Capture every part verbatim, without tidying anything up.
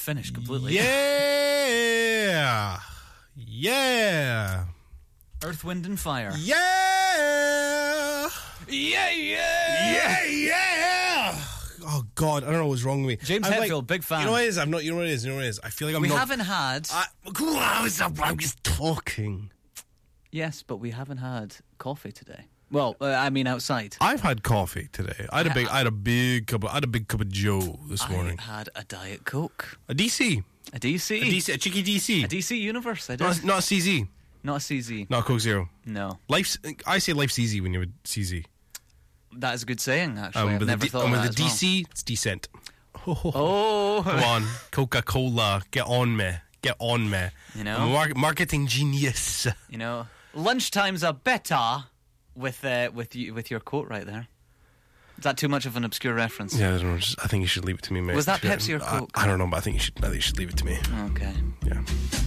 finish completely. Yeah! Yeah! Earth, Wind and Fire. Yeah! Yeah, yeah! Yeah, yeah! Oh, God, I don't know what's wrong with me. James I'm Hetfield, like, big fan. You know what it is? I'm not, you know what it is? You know what it is? I feel like I'm we not... haven't had... I, I, was, I was talking. Yes, but we haven't had coffee today. Well, uh, I mean outside. I've had coffee today. I had a big, I had a big cup of, I had a big cup of Joe this morning. I had a Diet Coke. A D C. A D C? A D C, a cheeky D C. A D C Universe, I did. Not, not a C Z. Not a C Z. Not a Coke Zero. No. Life's, I say life's easy when you're with C Z. That is a good saying, actually. Um, I've with never the, thought and of with that the as D C, well. it's decent. Oh, Oh. Come on, Coca-Cola, get on me. Get on me. You know? I'm a mar- marketing genius. You know, lunchtimes are better with uh, with you, with your coat right there. Is that too much of an obscure reference? Yeah, I don't know. Just, I think you should leave it to me, mate. Was that Pepsi or I, Coke? I don't know, but I think you should. I think you should leave it to me. Okay. Yeah.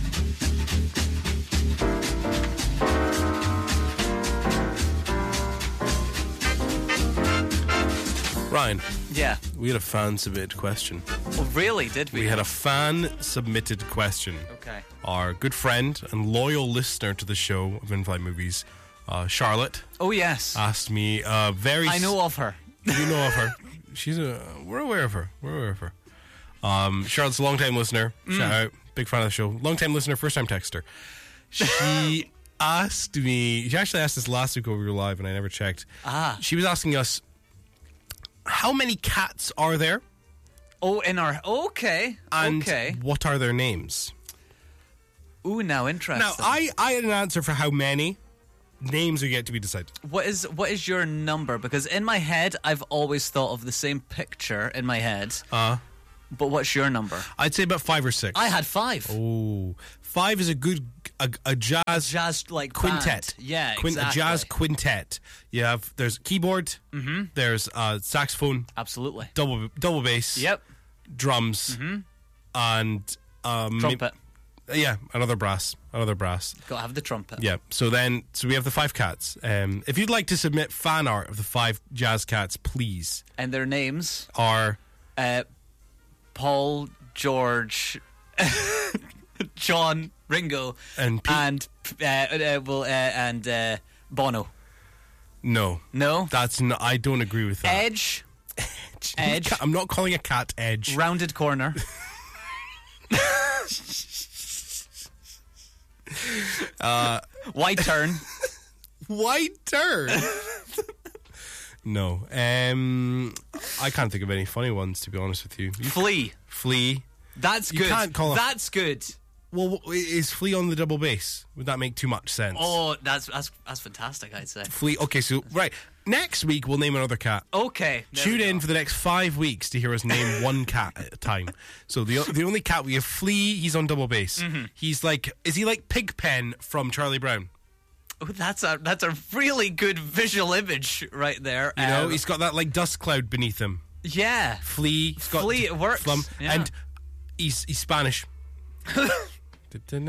Ryan, Yeah. we had a fan submitted question. Oh, really? Did we? We had a fan submitted question. Okay. Our good friend and loyal listener to the show of In-Flight Movies, uh, Charlotte, Oh, yes. asked me uh, very... I know of her. You know of her. She's a... We're aware of her. We're aware of her. Um, Charlotte's a long-time listener. Mm. Shout out. Big fan of the show. Long-time listener, first-time texter. She asked me... She actually asked this last week when we were live, and I never checked. Ah. She was asking us, how many cats are there? Oh, in our... Okay. And okay. what are their names? Ooh, now interesting. Now, I, I had an answer for how many. Names are yet to be decided. What is what is your number? Because in my head, I've always thought of the same picture in my head. Uh, But what's your number? I'd say about five or six. I had five. Oh, five is a good a, a jazz Jazz like quintet. band. Yeah, Quin- exactly. A jazz quintet. You have there's keyboard. Mm-hmm. There's uh, saxophone, Absolutely. double double bass. Yep. Drums. Mm-hmm. And um, Trumpet. yeah, another brass. Another brass. Got to have the trumpet. Yeah. So then, so we have the five cats. Um, if you'd like to submit fan art of the five jazz cats, please. And their names Are uh, Paul, George, John, Ringo, And Pete- and uh, uh, well, uh, and uh, Bono. no. No. That's not. I don't agree with that. Edge, Edge. I'm not calling a cat Edge. rounded corner. Uh, White turn. White turd. No. Um, I can't think of any funny ones, to be honest with you. you Flea. Flea. That's You good. can't call a- That's good. Well, is Flea on the double bass? Would that make too much sense? Oh, that's that's that's fantastic. I'd say. Flea. Okay, so right next week we'll name another cat. Okay. there Tune we in go. for the next five weeks to hear us name one cat at a time. So the the only cat we have, Flea. He's on double bass. Mm-hmm. He's like, is he like Pigpen from Charlie Brown? Oh, that's a that's a really good visual image right there. You know, Um, he's got that like dust cloud beneath him. yeah. Flea. He's got Flea, it works. Flum, Yeah. and he's he's Spanish. I'm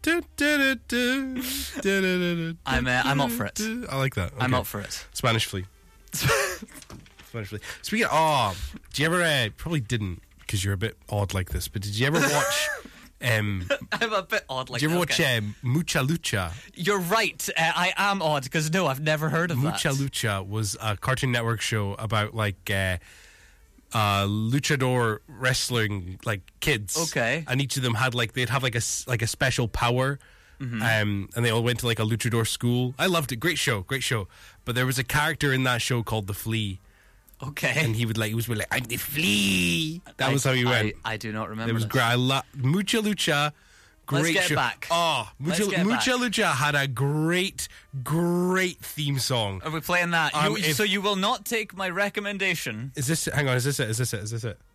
uh, I'm up for it. I like that. I'm Okay. up for it. Spanish Flea. Spanish Flea. Speaking of, oh, did you ever, uh, probably didn't, because you're a bit odd like this, but did you ever watch, um, I'm a bit odd like did you ever that. watch Okay. um, Mucha Lucha? You're right. Uh, I am odd because no, I've never heard of Mucha that. Lucha was a Cartoon Network show about, like, uh, uh, luchador wrestling, like, kids. Okay. And each of them had, like, they'd have, like, a, s- like a special power. Mm-hmm. Um, and they all went to, like, a luchador school. I loved it. Great show. Great show. But there was a character in that show called the Flea. Okay. And he would, like, he was like, I'm the Flea. That I- was how he went. I, I do not remember. It was this. great. I lo- Mucha Lucha. Great Let's get show. back. Oh, Mucha, Let's get Mucha back. Lucha had a great, great theme song. Are we playing that? Um, You- if- so you will not take my recommendation. Is this? Hang on. Is this it? Is this it? Is this it?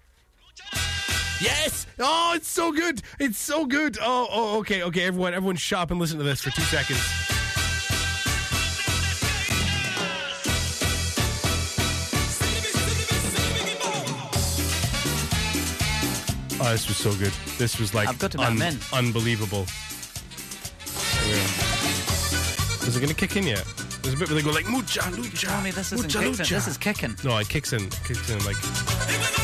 Yes! Oh, it's so good! It's so good! Oh, oh, okay, okay. Everyone, everyone, shut up and listen to this for two seconds. Oh, this was so good. This was like I've got to admit, I'm in. unbelievable. Yeah. Is it going to kick in yet? There's a bit where they go like mucha lucha. Tell me this isn't mucha kicking. lucha. This is kicking. No, it kicks in. Kicks in like.